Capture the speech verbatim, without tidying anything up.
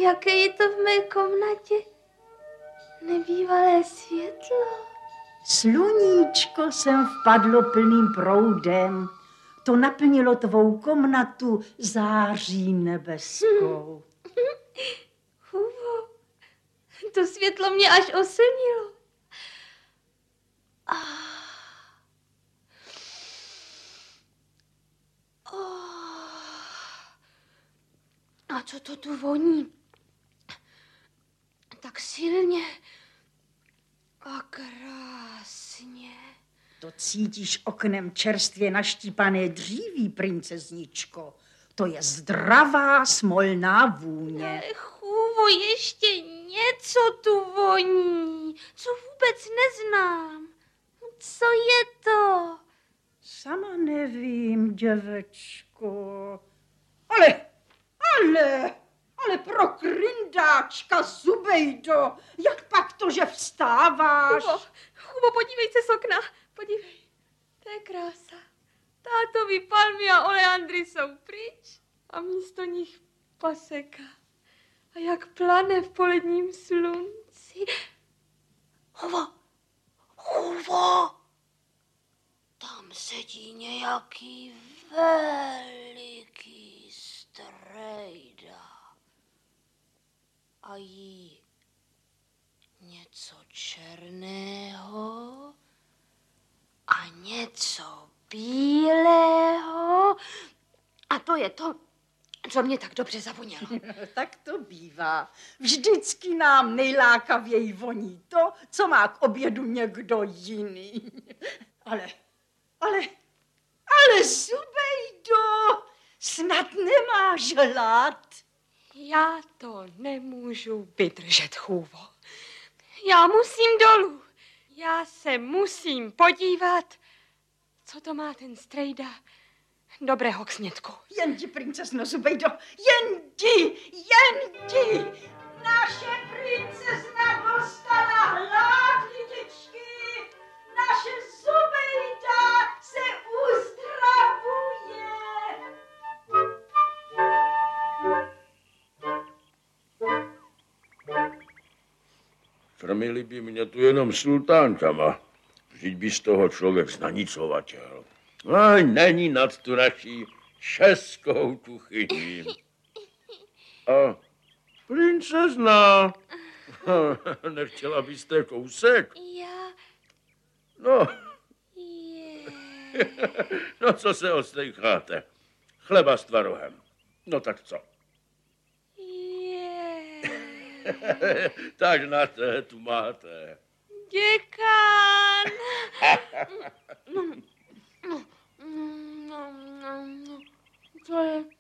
jaké je to v mé komnatě nebývalé světlo. Sluníčko sem vpadlo plným proudem. To naplnilo tvou komnatu září nebeskou. Hugo, to světlo mě až oslnilo. Ah. A co to tu voní? Tak silně a krásně. To cítíš oknem čerstvě naštípané dříví, princezničko. To je zdravá smolná vůně. Ale chůvo, ještě něco tu voní, co vůbec neznám. Co je to? Sama nevím, děvečko. Ale, ale, ale pro kryndáčka, Zubejdo, jak pak to, že vstáváš? Chubo, Chubo, podívej se z okna, podívej. To je krása. Tátovi palmy a oleandry jsou pryč a místo nich paseka. A jak plane v poledním slunci. Chubo, Chubo, tam sedí nějaký veliký strejda a jí něco černého a něco bílého a to je to, co mě tak dobře zavonělo. Tak to bývá. Vždycky nám nejlákavěji voní to, co má k obědu někdo jiný. Ale, ale, ale Zubejdo, snad nemáš hlad? Já to nemůžu vydržet, Chůvo. Já musím dolů. Já se musím podívat, co to má ten strejda dobrého k snědku. Jen ti, princezno Zubejdo, jen ti, jen ti. Naše princezna dostala hlad, lidičky. Naše Zubejda se uzdravuje. Krmili by mě tu jenom sultánkama. Vždyť by z toho člověk znanicovatel. Aj, není nad tu naší českou kuchyní. A princezna, nechtěla byste kousek? Já... No. Je... No, co se ostejcháte? Chleba s tvarohem. No tak co? Je... Tak na té tu máte. Děkan! No, no, no, no, no, to je